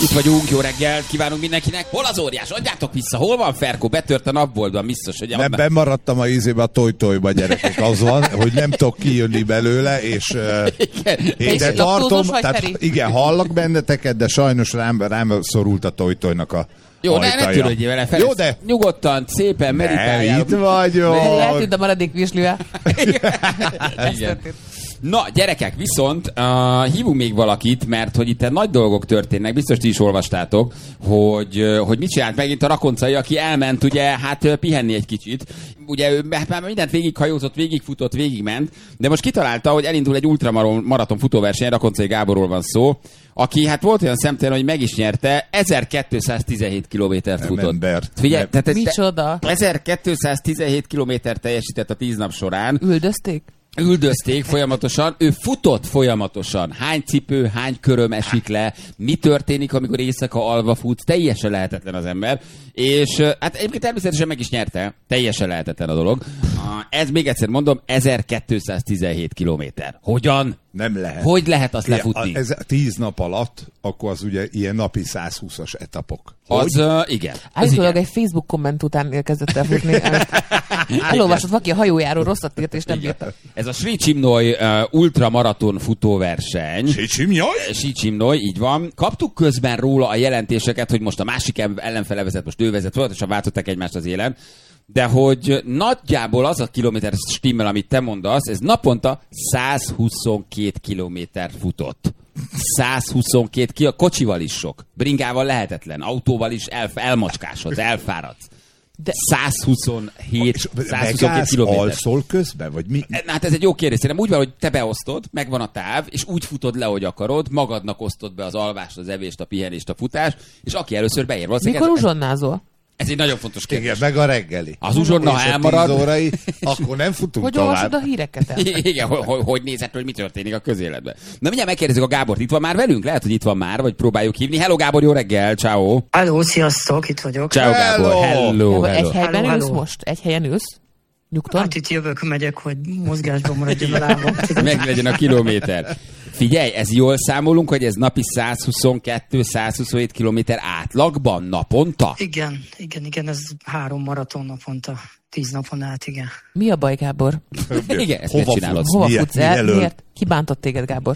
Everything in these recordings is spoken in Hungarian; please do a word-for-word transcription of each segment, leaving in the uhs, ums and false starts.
Itt vagyunk, jó reggelt kívánunk mindenkinek. Hol az óriás? Adjátok vissza, hol van Ferkó? Betört a napboltban, biztos, hogy... Nem, bemaradtam a ízébe a toj-tojba, gyerekek, az van, hogy nem tudok kijönni belőle, és igen. én de tartom, tehát igen, hallak benneteket, de sajnos rám, rám szorult a toj-tojnak a Jó, de ne törődjél vele, Ferenc. Jó, de... Nyugodtan, szépen meditáljál. Itt vagyok. Eltűnt a maradék vislője. Na, gyerekek, viszont uh, hívunk még valakit, mert hogy itt nagy dolgok történnek, biztos ti is olvastátok, hogy, uh, hogy mit csinált megint a Rakoncai, aki elment ugye, hát pihenni egy kicsit. Ugye ő már mindent végighajózott, végigfutott, végigment, de most kitalálta, hogy elindul egy ultramaraton futóverseny, Rakoncai Gáborról van szó, aki hát volt olyan szemtelen, hogy meg is nyerte, ezerkétszáztizenhét kilométert futott. Ember. Figyelj, tehát ez micsoda? ezerkétszáztizenhét kilométert teljesített a tíz nap során. Üldözték? Üldözték folyamatosan, ő futott folyamatosan. Hány cipő, hány köröm esik le, mi történik, amikor éjszaka alva fut, teljesen lehetetlen az ember. És hát egyébként természetesen meg is nyerte, teljesen lehetetlen a dolog. Ez még egyszer mondom, ezerkétszáztizenhét kilométer. Hogyan? Nem lehet. Hogy lehet azt lefutni? Ez tíz nap alatt, akkor az ugye ilyen napi százhúszas etapok. Az, uh, igen. Állítólag egy Facebook komment után kezdett el futni. Elolvasott valaki a hajójáról, rosszat írt, és nem bírta. Ez a Sri Csimnoy uh, ultramaraton futóverseny. Sri Csimnoy? Sri Csimnoy, így van. Kaptuk közben róla a jelentéseket, hogy most a másik ellenfele vezet, most ő vezet, folyamatosan váltották egymást az élen. De hogy nagyjából az a kilométer stimmel, amit te mondasz, ez naponta százhuszonkét kilométert futott. százhuszonkét ki, a kocsival is sok. Bringával lehetetlen, autóval is el, elmacskásodsz, elfáradsz. De százhuszonhét, százhuszonkettő kilométer. Alszol közben, vagy mi? Na, hát ez egy jó kérdés. Szerintem úgy van, hogy te beosztod, megvan a táv, és úgy futod le, hogy akarod, magadnak osztod be az alvást, az evést, a pihenést, a futást, és aki először beér. Mikor uzsonnázol? Ez egy nagyon fontos kérdés. Igen, meg a reggeli. Az uzsonna, ha elmarad... órai, akkor nem futunk hogy tovább. Hogy olvasod a híreket el? Igen, hogy, hogy, hogy nézett, hogy mi történik a közéletben. Na mindjárt megkérdezzük a Gábort. Itt van már velünk? Lehet, hogy itt van már, vagy próbáljuk hívni. Hello Gábor, jó reggel, ciao. Hello, sziasztok, itt vagyok. Ciao Gábor, hello, hello. Egy helyben hello, ülsz hello. most? Egy helyen ülsz? Nyugton? Hát itt jövök, megyek, hogy mozgásban maradjon a lábam. Meg legyen a kilométer. Figyelj, ez jól számolunk, hogy ez napi százhuszonkettő százhuszonhét kilométer átlagban naponta? Igen, igen, igen, ez három maraton naponta, tíz napon át, igen. Mi a baj, Gábor? Igen, ezt miért csinálod? Hova Miért? futsz el? Mielőtt? Miért? Ki bántott téged, Gábor?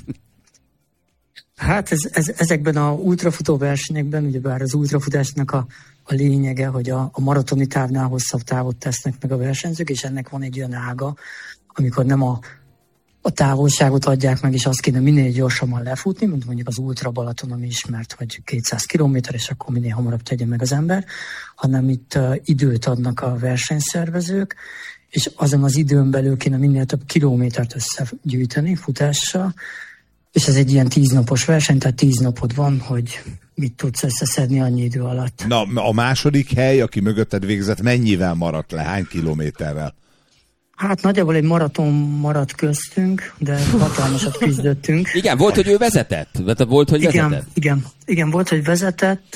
Hát ez, ez, ezekben a ultrafutó versenyekben, ugyebár az ultrafutásnak a, a lényege, hogy a, a maratoni távnál hosszabb távot tesznek meg a versenyzők, és ennek van egy olyan ága, amikor nem a a távolságot adják meg, és azt kéne minél gyorsabban lefutni, mint mondjuk az Ultra Balaton, ami ismert, hogy kétszáz kilométer, és akkor minél hamarabb tegye meg az ember, hanem itt uh, időt adnak a versenyszervezők, és azon az időn belül kéne minél több kilométert összegyűjteni futással, és ez egy ilyen tíznapos verseny, tehát tíz napod van, hogy mit tudsz összeszedni annyi idő alatt. Na, a második hely, aki mögötted végzett, mennyivel maradt le? Hány kilométerrel? Hát nagyjából egy maraton maradt köztünk, de hatalmasat küzdöttünk. Igen, volt, hogy ő vezetett? Volt, hogy igen, vezetett? Igen, igen, volt, hogy vezetett.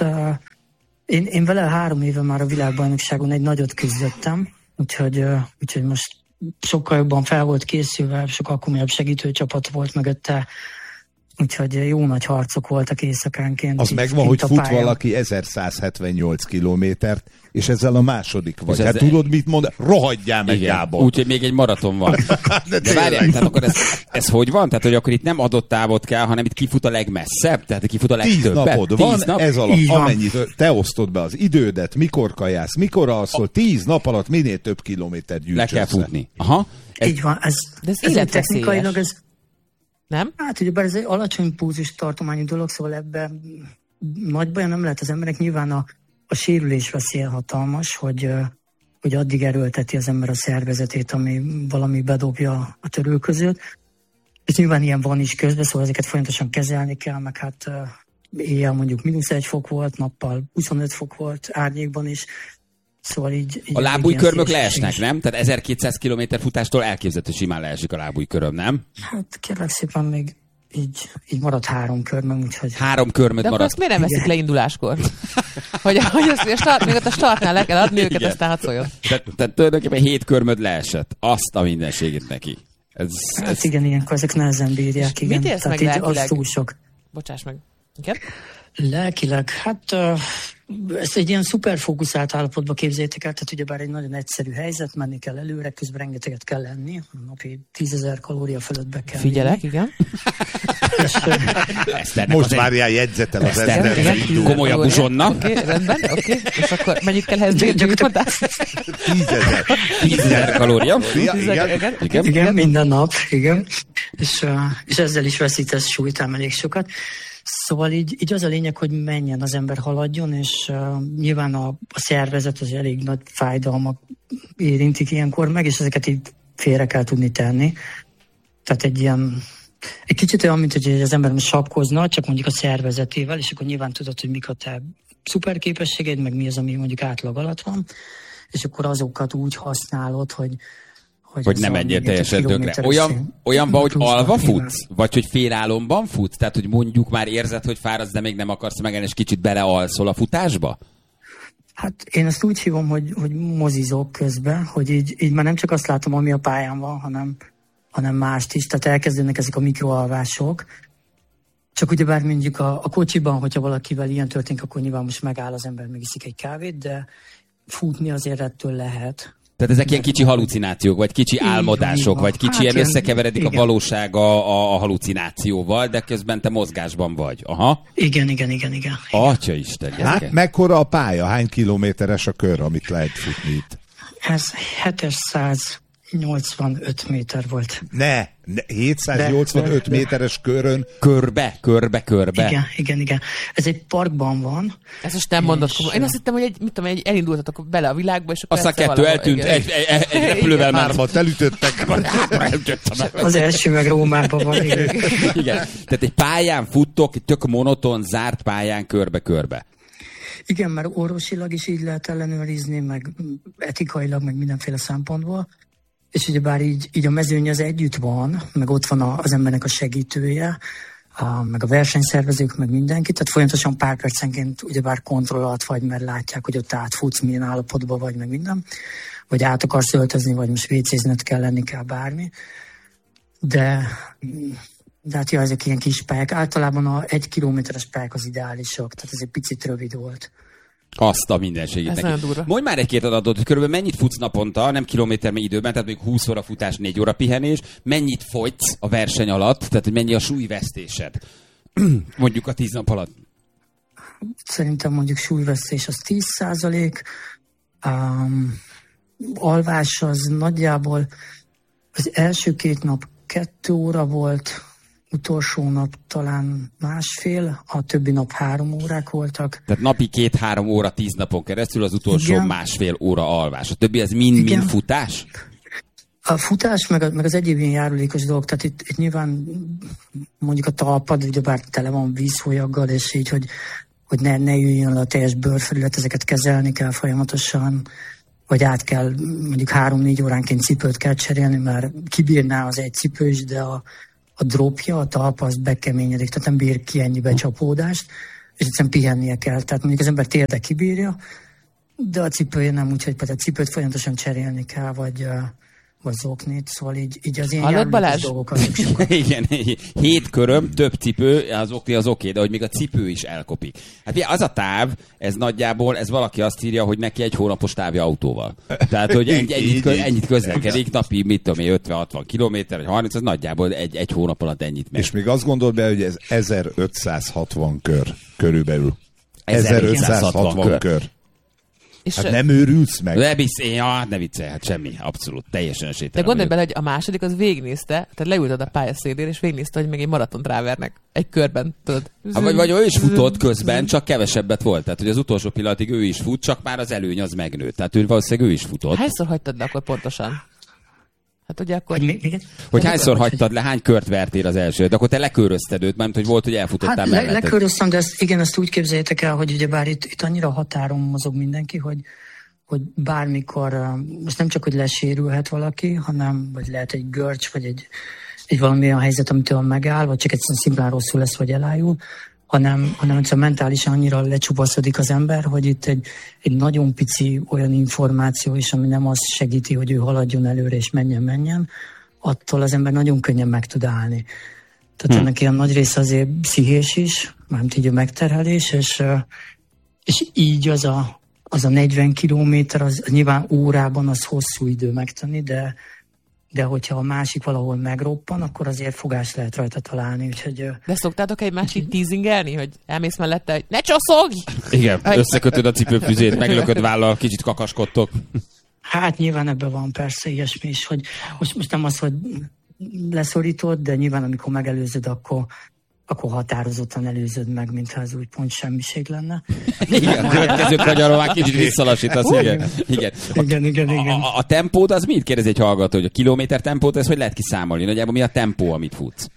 Én, én vele három éve már a világbajnokságon egy nagyot küzdöttem, úgyhogy, úgyhogy most sokkal jobban fel volt készülve, sokkal komolyabb segítőcsapat volt mögötte, úgyhogy jó nagy harcok voltak éjszakánként. Az megvan, hogy fut pályán. Valaki ezerszázhetvennyolc kilométert, és ezzel a második vagy. Hát tudod, mit mond? Rohadjál meg, igen, Gábor. Úgyhogy még egy maraton van. De, De várjál, tehát akkor ez, ez hogy van? Tehát, hogy akkor itt nem adott távot kell, hanem itt kifut a legmesszebb? Tehát kifut a legtöbbet? Tíz napod tíz van, nap? ez alatt, amennyit te osztod be az idődet, mikor kajász, mikor alszol, tíz nap alatt minél több kilométer gyűjts. Le kell futni. Aha. Ez, így van, ez, De ez, ez technikailag ez... Nem? Hát ugyebár ez egy alacsony pulzus tartományú dolog, szóval ebben nagy baja nem lehet az emberek. Nyilván a, a sérülés veszélye hatalmas, hogy, hogy addig erőlteti az ember a szervezetét, ami valami bedobja a törülközőt. És nyilván ilyen van is közben, szóval ezeket folyamatosan kezelni kell, meg hát éjjel mondjuk mínusz egy fok volt, nappal huszonöt fok volt, árnyékban is. Szóval így, így a lábújkörmök leesnek, nem? Tehát ezerkétszáz kilométer futástól elképzelhető simán leesik a lábújköröm, nem? Hát kérlek szépen még így, így maradt három körmöm, úgyhogy... Három körmöt de maradt. De azt miért nem veszik le induláskor? hogy hogy azt, a start, a startnál le kell adni őket, aztán hadd szóljon. Tehát te, tulajdonképpen hét körmöd leesett. Azt a mindenségét neki. Ez, hát ez... igen, ilyenkor ezek nehezen bírják, igen. Mit érsz tehát meg így az lelkileg? túl sok. Bocsáss meg. Igen? Lelkileg, hát ezt egy ilyen szuper fókuszált állapotba képzeljétek el, tehát ugyebár egy nagyon egyszerű helyzet, menni kell előre, közben rengeteget kell lenni, napi tízezer kalória fölött be kell. Figyelek, vinni. Igen. És, most várjál, jegyzetel az Eszter. Komolyabb uzsonna. Oké, okay, rendben, oké. Okay. És akkor mennyit kell ehhez bírni? Tízezer. Tízezer kalória. Igen, igen. Igen. Igen, igen, minden nap, igen. És, és ezzel is veszítesz súlyt, elég sokat. Szóval így, így az a lényeg, hogy menjen az ember, haladjon, és uh, nyilván a, a szervezet az elég nagy fájdalmak érintik ilyenkor meg, és ezeket így félre kell tudni tenni. Tehát egy ilyen, egy kicsit olyan, mint hogy az ember most sapkozna, csak mondjuk a szervezetével, és akkor nyilván tudod, hogy mik a te szuperképességeid, meg mi az, ami mondjuk átlag alatt van, és akkor azokat úgy használod, hogy Hogy, hogy nem menjél teljesen tökre. Olyan, olyanban, hogy alva futsz? Vagy hogy félálomban futsz? Tehát, hogy mondjuk már érzed, hogy fáradsz, de még nem akarsz megállni, és kicsit belealszol a futásba? Hát én ezt úgy hívom, hogy, hogy mozizok közben, hogy így, így már nem csak azt látom, ami a pályán van, hanem, hanem mást is. Tehát elkezdődnek ezek a mikroalvások. Csak ugyebár mondjuk a, a kocsiban, hogyha valakivel ilyen történik, akkor nyilván most megáll az ember, megiszik egy kávét, de futni azért ettől lehet. Tehát ezek ilyen kicsi halucinációk, vagy kicsi álmodások, vagy kicsi hát ilyen összekeveredik igen. a valóság a, a, a halucinációval, de közben te mozgásban vagy. Aha. Igen, igen, igen, igen. Atya Isten. Hát mekkora a pálya? Hány kilométeres a kör, amit lehet futni itt? Ez hétszáznyolcvanöt méter volt. Ne! Ne, hétszáznyolcvanöt de, méteres körön. Körbe, körbe, körbe. Igen, igen, igen. Ez egy parkban van. Ez most nem mondod komolyan. Én azt hittem, hogy egy, mit tudom, egy elindultatok bele a világba, és akkor aztán kettő valahol, eltűnt, egy, egy, egy, egy repülővel már. Hármat elütöttek. Az első meg Rómában van. Igen. Igen. Tehát egy pályán futtok, egy tök monoton, zárt pályán körbe-körbe. Igen, mert orvosilag is így lehet ellenőrizni, meg etikailag, meg mindenféle szempontból. És ugyebár így, így a mezőny az együtt van, meg ott van az embernek a segítője, a, meg a versenyszervezők, meg mindenki, tehát folyamatosan pár percenként ugyebár kontroll alatt vagy, mert látják, hogy ott átfutsz, milyen állapotban vagy, meg minden, vagy át akarsz öltözni, vagy most vécézned kell lenni, kell bármi. De, de hát ja, ezek ilyen kis pályák. Általában a egy kilométeres pályák az ideálisak, tehát ez egy picit rövid volt. Azt a mindenségét neki. Mondj már egy-két adatot, hogy körülbelül mennyit futsz naponta, nem kilométer, meg időben, tehát még húsz óra futás, négy óra pihenés, mennyit fogysz a verseny alatt, tehát hogy mennyi a súlyvesztésed, mondjuk a tíz nap alatt? Szerintem mondjuk súlyvesztés az tíz százalék, um, alvás az nagyjából az első két nap kettő óra volt, utolsó nap talán másfél, a többi nap három órák voltak. Tehát napi két-három óra tíz napon keresztül, az utolsó igen. másfél óra alvás. A többi ez mind-mind futás? A futás, meg, a, meg az egyéb ilyen járulékos dolgok, tehát itt, itt nyilván mondjuk a talpad, ugyebár tele van vízfolyaggal, és így, hogy, hogy ne, ne jöjjön le a teljes bőrfelület, ezeket kezelni kell folyamatosan, vagy át kell, mondjuk három-négy óránként cipőt kell cserélni, mert kibírná az egy cipő is, de a a dropja, a talpa, az bekeményedik, tehát nem bír ki ennyi becsapódást, és egyszerűen pihennie kell. Tehát mondjuk az ember térde kibírja, de a cipője nem, úgyhogy például a cipőt folyamatosan cserélni kell, vagy, vagy zoknit, szóval így, így az ilyen járműkös dolgok azok sokat. Igen, hét köröm, több cipő, az oké, az oké, de hogy még a cipő is elkopik. Hát az a táv, ez nagyjából, ez valaki azt írja, hogy neki egy hónapos távja autóval. Tehát, hogy egy, ennyit, ennyit közlekedik, napi, mit tudom én, ötven-hatvan kilométer, vagy harminc, az nagyjából egy, egy hónap alatt ennyit megy. És még azt gondold be, hogy ez ezerötszázhatvan kör körülbelül. ezerötszázhatvan kör. kör. Hát nem őrülsz meg? Ne viccelj, ja, ne viccelj, hát semmi, abszolút, teljesen esélytelen. De gondolj bele, hogy a második az végignézte, tehát leülted a pályaszélére, és végignézte, hogy még egy maratont rávernek. Egy körben, tudod. Ha, vagy, vagy ő is futott közben, csak kevesebbet volt. Tehát, hogy az utolsó pillanatig ő is fut, csak már az előny az megnőtt. Tehát ő valószínűleg ő is futott. Hányszor hagytad le akkor pontosan? Hát ugye akkor... Hogy, még, hogy hányszor hagytad le, hány kört vertél az elsőt? Akkor te lekörözted őt, mert hogy volt, hogy elfutottál hát melletted. Le, leköröztem, de ezt, igen, ezt úgy képzeljétek el, hogy ugyebár itt, itt annyira határon mozog mindenki, hogy hogy bármikor, most nem csak, hogy lesérülhet valaki, hanem vagy lehet egy görcs, vagy egy, egy valamilyen helyzet, amitől megáll, vagy csak egyszerűen szimplán rosszul lesz, vagy elájul, hanem, hanem egyszerűen mentálisan annyira lecsupaszodik az ember, hogy itt egy, egy nagyon pici olyan információ is, ami nem azt segíti, hogy ő haladjon előre és menjen, menjen, attól az ember nagyon könnyen meg tud állni. Tehát hmm. ennek ilyen nagy része azért pszichés is, mármint így a megterhelés, és, és így az a, az a negyven kilométer, az nyilván órában az hosszú idő megtenni, de, de hogyha a másik valahol megroppan, akkor azért fogás lehet rajta találni. Úgyhogy, de szoktátok egy másik teasingelni, hogy elmész mellette, hogy ne csoszogj! Igen, összekötöd a cipőfűzét, meglököd vállal, kicsit kakaskodtok. Hát nyilván ebben van persze ilyesmi is, hogy most, most nem az, hogy leszorítod, de nyilván amikor megelőzöd, akkor, akkor határozottan előzöd meg, mintha ez úgy pont semmiség lenne. Igen, a következő kanyarról már kicsit visszalassítasz. Igen, igen. igen, igen, igen. A, a, a tempót az mit? Kérdez egy hallgató, hogy a kilométer tempót, ez hogy lehet kiszámolni? Nagyjából mi a tempó, amit futsz?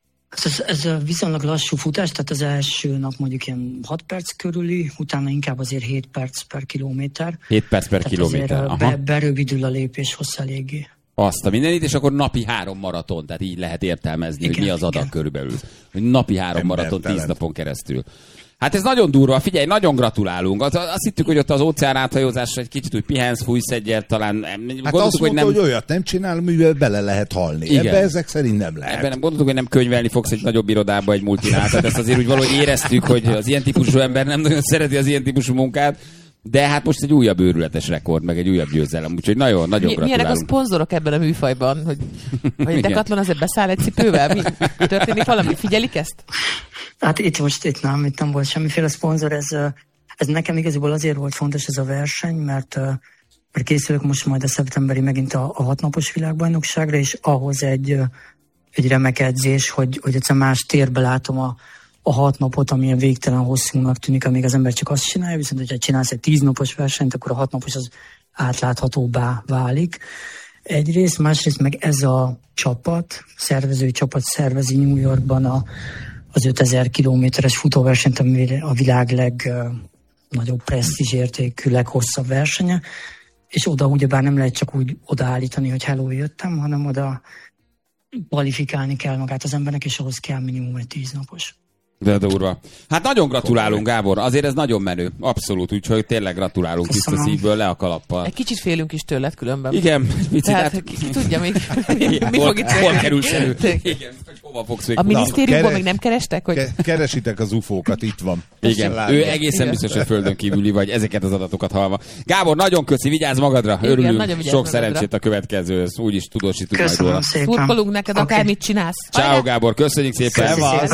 Ez, ez a viszonylag lassú futás, tehát az első nap mondjuk ilyen hat perc körüli, utána inkább azért hét perc per kilométer. hét perc per tehát kilométer, aha. Be, berövidül a lépés hossz eléggé. Azt a mindenit, és akkor napi három maraton, tehát így lehet értelmezni, igen, hogy mi az adag igen. körülbelül. Hogy napi három Ember maraton tíz napon keresztül. Hát ez nagyon durva, figyelj, nagyon gratulálunk. Az, azt hittük, hogy ott az óceán áthajózás egy kicsit úgy pihensz, fújsz egyet, talán... Hát gondoltuk, azt mondta, hogy, nem... hogy olyat nem csinál, mivel bele lehet halni. Igen. Ebben ezek szerint nem lehet. Ebben nem gondoltuk, hogy nem könyvelni fogsz egy nagyobb irodába egy multinál. Tehát ezt azért úgy valahogy éreztük, hogy az ilyen típusú ember nem nagyon szereti az ilyen típusú munkát. De hát most egy újabb őrületes rekord, meg egy újabb győzelem, úgyhogy nagyon, nagyon Mi, gratulálunk. Milyenek a szponzorok ebben a műfajban? Hogy, hogy a Decathlon azért beszáll egy cipővel? Mi történik valami? Figyelik ezt? Hát itt most itt nem, itt nem volt semmiféle szponzor. Ez, ez nekem igazából azért volt fontos ez a verseny, mert, mert készülök most majd a szeptemberi megint a, a hatnapos világbajnokságra, és ahhoz egy, egy remek edzés, hogy, hogy egyszer más térbe látom a a hat napot, ami végtelen hosszúnak tűnik, amíg az ember csak azt csinálja, viszont hogyha csinálsz egy tíznapos versenyt, akkor a hat napos az átláthatóbbá válik. Egyrészt, másrészt meg ez a csapat, szervezői csapat szervezi New Yorkban a, az ötezer kilométeres futóversenyt, ami a világ legnagyobb presztízsértékű, leghosszabb versenye, és oda ugyebár nem lehet csak úgy odaállítani, hogy hello, jöttem, hanem oda kvalifikálni kell magát az embernek, és ahhoz kell minimum egy tíznapos. De durva. Hát nagyon gratulálunk, Gábor. Azért ez nagyon menő. Abszolút. Úgyhogy tényleg gratulálunk tiszta szívből, le a kalappal. Egy kicsit félünk is tőled különben. Igen. Tehát ki, ki tudja még, mi hol, fog itt hol kerülsz elő? Igen. Hova fogsz még? A minisztériumban még nem kerestek? Hogy... Keresitek az ufókat, itt van. Igen. Ő egészen Igen. biztos, hogy földön kívüli vagy ezeket az adatokat hallva. Gábor, nagyon köszi, vigyázz magadra. Igen, örülünk. Sok szerencsét a következőhöz. Úgyis tudósítunk majd róla. Szurkolunk neked, okay. Akármit csinálsz. Ciao, Gábor. Köszönjük szépen.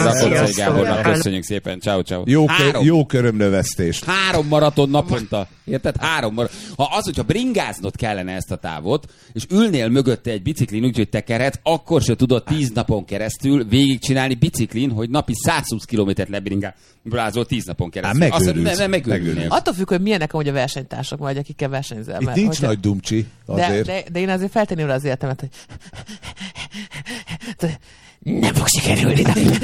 Köszönjük szépen. Ciao, ciao. Jó, kö, jó körömnövesztést. Három maraton naponta. Érted? Három maraton. Ha az, hogyha bringáznod kellene ezt a távot, és ülnél mögötte egy biciklin, úgyhogy tekerhet, akkor se tudod tíz napon keresztül végigcsinálni biciklin, hogy napi százhúsz kilométert lebringázol tíz napon keresztül. Á, megőrülsz. Azt, ne, ne, megőrülnél. Attól függ, hogy milyenek amúgy a versenytársak vagy, akikkel versenyzel. Itt nincs nagy dumcsi azért. De, de, de én azért feltenném az életemet, hogy nem fog sikerülni.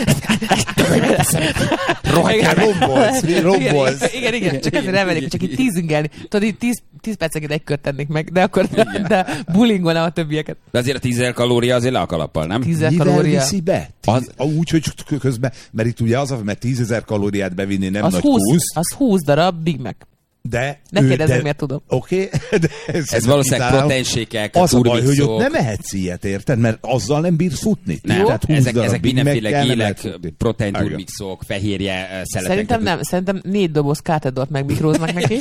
Rohajkál, rombolsz, rombolsz. Igen, igen, csak ezért elmennék, csak így tízingelni. Tudod, így tíz, tíz percenként egy kört tennék meg, de akkor de bulingolnám a többieket. De azért a tízezer kalória azért le a kalappal, nem? tízezer kalória. Viszi be? Az... Úgy, hogy közben, mert itt ugye az, mert tízezer kalóriát bevinni nem az nagy húsz, húsz. Az húsz darab Big Mac. De... Ne kérdezzem, miért tudom. Oké. Okay, ez, ez valószínűleg proteinsékek, az a baj, hogy ott nem ehetsz ilyet, érted? Mert azzal nem bírsz futni. Nem, tehát ezek, ezek mindenféle gélek, protein turmixok, fehérje szeletek. Szerintem nem, szerintem négy doboz kátedort megmikróznak neki.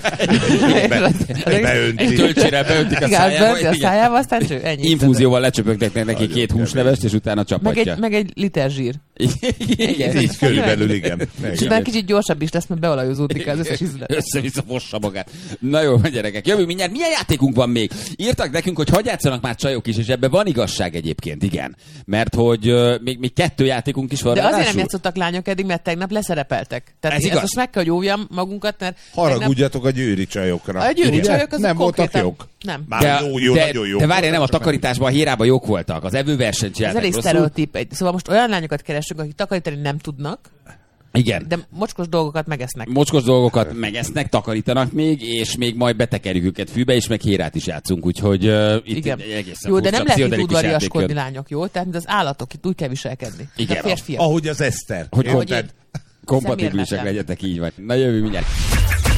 Egy töltsére beöntik a szájába. a szájába, aztán cső, ennyi. Infúzióval lecsöpögtek neki két húslevest, és utána csapatja. Meg egy liter zsír. Igen, így körülbelül, igen. És utána kicsit gyorsabb is lesz, mert beolajozódik az összes ízlet. Össze-visszafossa magát. Na jó, gyerekek, jövő mindjárt. Milyen játékunk van még? Írtak nekünk, hogy hadd játszanak már csajok is, és ebben van igazság egyébként, igen. Mert hogy uh, még, még kettő játékunk is van. De azért nem játszottak lányok eddig, mert tegnap leszerepeltek. Tehát ez igaz? Most meg kell, hogy óvjam magunkat, mert... Haragudjatok tegnap... a győri csajokra. A győri csajok azok nem voltak jók. Nem. Már de, jó, jó, de, nagyon jók. De várjál, nem a takarításban, a hírában jók voltak. Az evőversenyt csináltak. Ez elég sztereotíp. Szóval most olyan lányokat keresünk, akik takarítani nem tudnak. Igen. De mocskos dolgokat megesznek. Mocskos dolgokat megesznek, takarítanak még, és még majd betekerjük őket fűbe, és meg hírát is játszunk, úgyhogy uh, itt igen. egészen jó, de nem lehet itt udvariaskodni lányok, jó? Tehát mint az állatok, itt úgy kell viselkedni. Igen. A férfiak. Ahogy az Eszter. Hogy kompatibilisek legyetek, így vagy. Na jövő mindjárt.